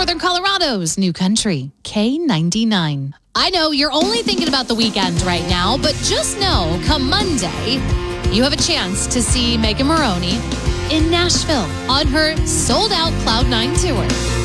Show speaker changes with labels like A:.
A: Northern Colorado's new country, K99. I know you're only thinking about the weekend right now, but just know, come Monday, you have a chance to see Megan Moroney in Nashville on her sold-out Cloud9 tour.